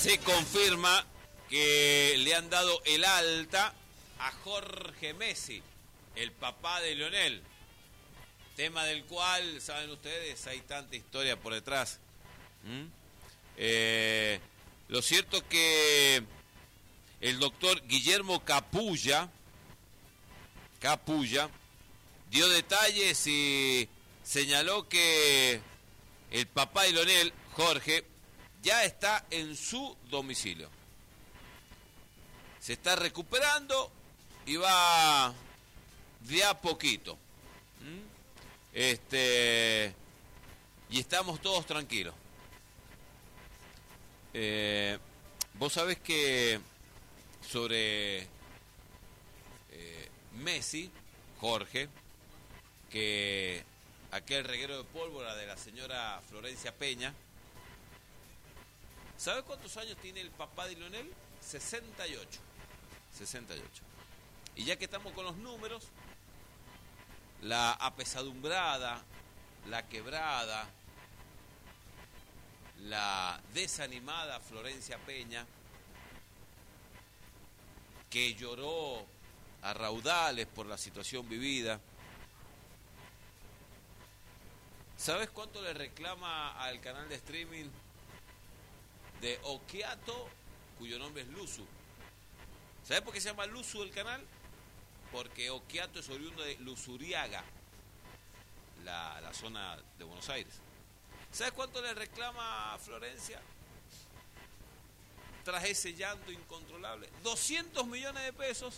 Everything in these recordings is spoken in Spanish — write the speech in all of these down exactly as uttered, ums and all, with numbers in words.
Se confirma que le han dado el alta a Jorge Messi, el papá de Lionel. Tema del cual, saben ustedes, hay tanta historia por detrás. ¿Mm? Eh, lo cierto es que el doctor Guillermo Capulla, Capulla dio detalles y señaló que el papá de Lionel, Jorge, ya está en su domicilio. Se está recuperando y va de a poquito. ¿Mm? Este, y estamos todos tranquilos. Eh, vos sabés que sobre eh, Messi, Jorge, que aquel reguero de pólvora de la señora Florencia Peña, ¿sabés cuántos años tiene el papá de Lionel? sesenta y ocho. sesenta y ocho. Y ya que estamos con los números, la apesadumbrada, la quebrada, la desanimada Florencia Peña, que lloró a raudales por la situación vivida. ¿Sabes cuánto le reclama al canal de streaming de Okiato, cuyo nombre es Luzu? ¿Sabes por qué se llama Luzu el canal? Porque Okiato es oriundo de Luzuriaga, la, la zona de Buenos Aires. ¿Sabes cuánto le reclama a Florencia? Tras ese llanto incontrolable, doscientos millones de pesos.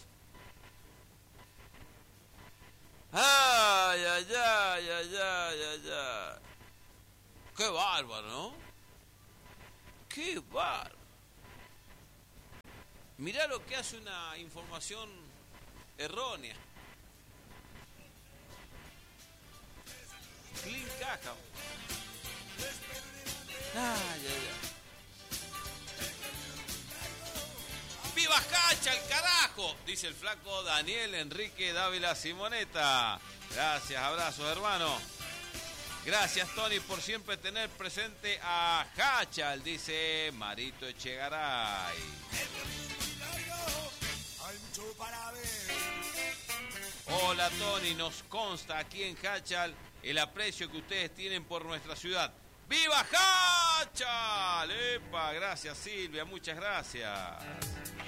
¡Ay, ay, ay, ay, ay, ay, ay! ¡Qué bárbaro!, ¿no? ¡Qué bárbaro! Mirá lo que hace una información errónea. Clean caja. ¡Ay, ay, ay! ¡Viva Hacha, el carajo! Dice el flaco Daniel Enrique Dávila Simoneta. Gracias, abrazos, hermano. Gracias, Tony, por siempre tener presente a Hachal, dice Marito Echegaray. Hola, Tony, nos consta aquí en Hachal el aprecio que ustedes tienen por nuestra ciudad. ¡Viva Hachal! ¡Epa! Gracias, Silvia, muchas gracias.